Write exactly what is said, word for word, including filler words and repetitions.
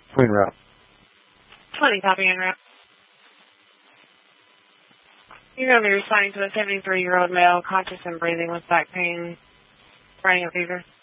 En route. twenty, copy en route. You're going to be responding to a seventy-three-year-old male, conscious and breathing with back pain, running a fever.